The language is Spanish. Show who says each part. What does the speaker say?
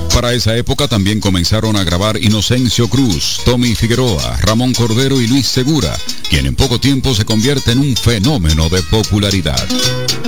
Speaker 1: Para esa época también comenzaron a grabar Inocencio Cruz, Tommy Figueroa, Ramón Cordero y Luis Segura, quien en poco tiempo se convierte en un fenómeno de popularidad.